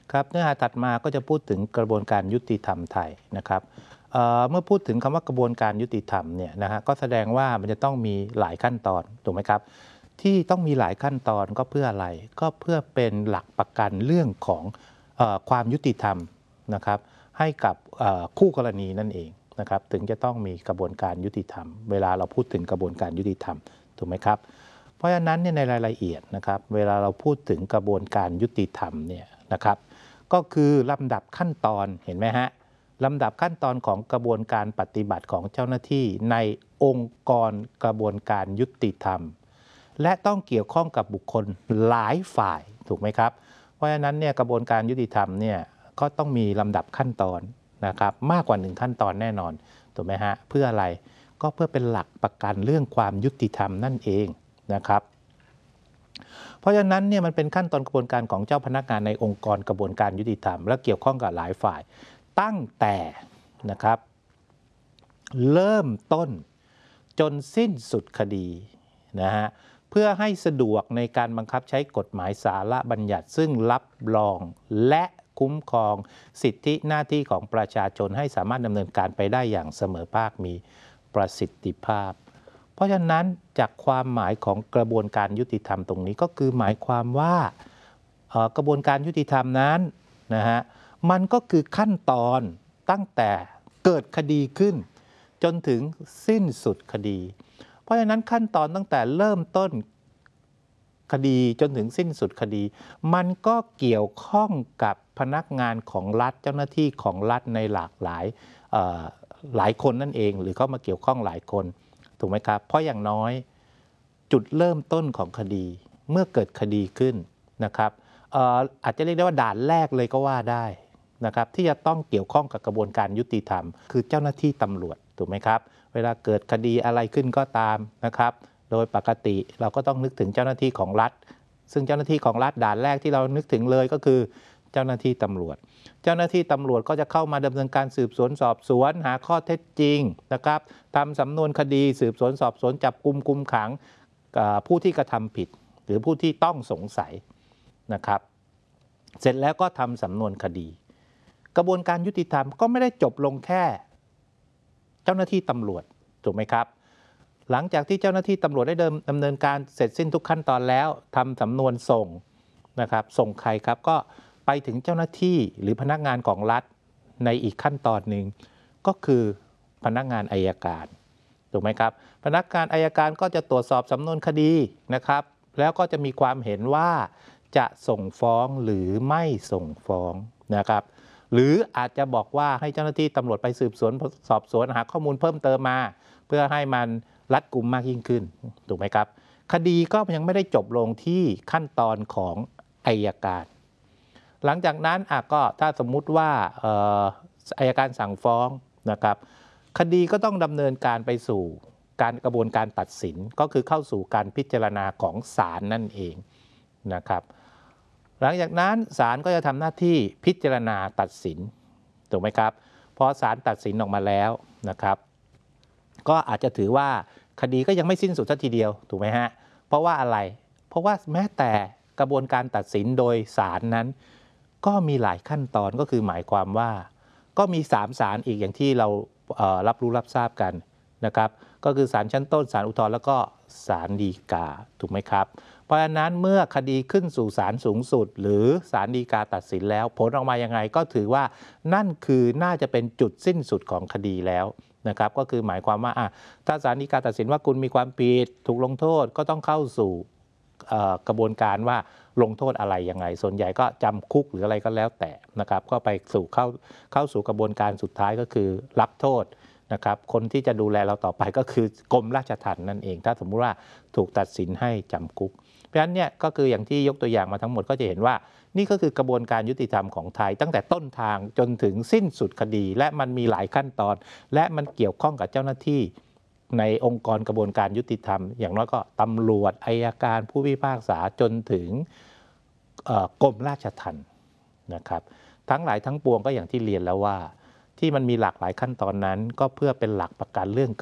ครับเนื้อหาถัดมาก็จะพูดถึงกระบวนการยุติธรรมไทยนะครับเมื่อพูดถึงคำว่ากระบวนการยุติธรรมเนี่ยนะฮะก็แสดงว่ามันจะต้องมีหลายขั้นตอนถูกไหมครับที่ต้องมีหลายขั้นตอนก็เพื่ออะไรก็เพื่อเป็นหลักประกันเรื่องของความยุติธรรมนะครับให้กับคู่กรณีนั่นเองนะครับถึงจะต้องมีกระบวนการยุติธรรมเวลาเราพูดถึงกระบวนการยุติธรรมถูกไหมครับเพราะฉะนั้นเนี่ยในรายละเอียดนะครับเวลาเราพูดถึงกระบวนการยุติธรรมเนี่ยนะครับก็คือลำดับขั้นตอนเห็นไหมฮะลำดับขั้นตอนของกระบวนการปฏิบัติของเจ้าหน้าที่ในองค์กรกระบวนการยุติธรรมและต้องเกี่ยวข้องกับบุคคลหลายฝ่ายถูกไหมครับเพราะฉะนั้นเนี่ยกระบวนการยุติธรรมเนี่ยก็ต้องมีลำดับขั้นตอนนะครับมากกว่า1ขั้นตอนแน่นอนถูกไหมฮะเพื่ออะไรก็เพื่อเป็นหลักประกันเรื่องความยุติธรรมนั่นเองนะครับเพราะฉะนั้นเนี่ยมันเป็นขั้นตอนกระบวนการของเจ้าพนักงานในองค์กรกระบวนการยุติธรรมและเกี่ยวข้องกับหลายฝ่ายตั้งแต่นะครับเริ่มต้นจนสิ้นสุดคดีนะฮะเพื่อให้สะดวกในการบังคับใช้กฎหมายสาระบัญญัติซึ่งรับรองและคุ้มครองสิทธิหน้าที่ของประชาชนให้สามารถดำเนินการไปได้อย่างเสมอภาคมีประสิทธิภาพเพราะฉะนั้นจากความหมายของกระบวนการยุติธรรมตรงนี้ก็คือหมายความว่ากระบวนการยุติธรรมนั้นนะฮะมันก็คือขั้นตอนตั้งแต่เกิดคดีขึ้นจนถึงสิ้นสุดคดีเพราะฉะนั้นขั้นตอนตั้งแต่เริ่มต้นคดีจนถึงสิ้นสุดคดีมันก็เกี่ยวข้องกับพนักงานของรัฐเจ้าหน้าที่ของรัฐในหลากหลายหลายคนนั่นเองหรือเข้ามาเกี่ยวข้องหลายคนถูกไหมครับเพราะอย่างน้อยจุดเริ่มต้นของคดีเมื่อเกิดคดีขึ้นนะครับอาจจะเรียกได้ว่าด่านแรกเลยก็ว่าได้นะครับที่จะต้องเกี่ยวข้องกับกระบวนการยุติธรรมคือเจ้าหน้าที่ตำรวจถูกไหมครับเวลาเกิดคดีอะไรขึ้นก็ตามนะครับโดยปกติเราก็ต้องนึกถึงเจ้าหน้าที่ของรัฐซึ่งเจ้าหน้าที่ของรัฐด่านแรกที่เรานึกถึงเลยก็คือเจ้าหน้าที่ตำรวจเจ้าหน้าที่ตำรวจก็จะเข้ามาดำเนินการสืบสวนสอบสวนหาข้อเท็จจริงนะครับทำสำนวนคดีสืบสวนสอบสวนจับกุมคุมขังผู้ที่กระทำผิดหรือผู้ที่ต้องสงสัยนะครับเสร็จแล้วก็ทำสำนวนคดีกระบวนการยุติธรรมก็ไม่ได้จบลงแค่เจ้าหน้าที่ตำรวจถูกไหมครับหลังจากที่เจ้าหน้าที่ตำรวจได้ดำเนินการเสร็จสิ้นทุกขั้นตอนแล้วทำสำนวนส่งนะครับส่งใครครับก็ไปถึงเจ้าหน้าที่หรือพนักงานของรัฐในอีกขั้นตอนหนึ่งก็คือพนักงานอัยการถูกไหมครับพนักงานอัยการก็จะตรวจสอบสำนวนคดีนะครับแล้วก็จะมีความเห็นว่าจะส่งฟ้องหรือไม่ส่งฟ้องนะครับหรืออาจจะบอกว่าให้เจ้าหน้าที่ตำรวจไปสืบสวนสอบสวนหาข้อมูลเพิ่มเติมมาเพื่อให้มันรัดกุมมากยิ่งขึ้นถูกไหมครับคดีก็ยังไม่ได้จบลงที่ขั้นตอนของอัยการหลังจากนั้นก็ถ้าสมมุติว่าอัยการสั่งฟ้องนะครับคดีก็ต้องดำเนินการไปสู่การกระบวนการตัดสินก็คือเข้าสู่การพิจารณาของศาลนั่นเองนะครับหลังจากนั้นศาลก็จะทำหน้าที่พิจารณาตัดสินถูกไหมครับพอศาลตัดสินออกมาแล้วนะครับก็อาจจะถือว่าคดีก็ยังไม่สิ้นสุดทีเดียวถูกไหมฮะเพราะว่าอะไรเพราะว่าแม้แต่กระบวนการตัดสินโดยศาลนั้นก็มีหลายขั้นตอนก็คือหมายความว่าก็มี3ศาลอีกอย่างที่เรารับรู้รับทราบกันนะครับก็คือศาลชั้นต้นศาลอุทธรณ์แล้วก็ศาลฎีกาถูกไหมครับเพราะฉะนั้นเมื่อคดีขึ้นสู่ศาลสูงสุดหรือศาลฎีกาตัดสินแล้วผลออกมายังไงก็ถือว่านั่นคือน่าจะเป็นจุดสิ้นสุดของคดีแล้วนะครับก็คือหมายความว่าถ้าศาลฎีกาตัดสินว่าคุณมีความผิดถูกลงโทษก็ต้องเข้าสู่กระบวนการว่าลงโทษอะไรยังไงส่วนใหญ่ก็จำคุกหรืออะไรก็แล้วแต่นะครับก็ไปสู่เข้าสู่กระบวนการสุดท้ายก็คือรับโทษนะครับคนที่จะดูแลเราต่อไปก็คือกรมราชทัณฑ์นั่นเองถ้าสมมุติว่าถูกตัดสินให้จำคุกเพราะฉะนั้นเนี่ยก็คืออย่างที่ยกตัวอย่างมาทั้งหมดก็จะเห็นว่านี่ก็คือกระบวนการยุติธรรมของไทยตั้งแต่ต้นทางจนถึงสิ้นสุดคดีและมันมีหลายขั้นตอนและมันเกี่ยวข้องกับเจ้าหน้าที่ในองค์กรกระบวนการยุติธรรมอย่างน้อยก็ตำรวจอัยการผู้พิพากษาจนถึงกรมราชทัณฑ์นะครับทั้งหลายทั้งปวงก็อย่างที่เรียนแล้วว่าที่มันมีหลากหลายขั้นตอนนั้นก็เพื่อเป็นหลักประกันเรื่อง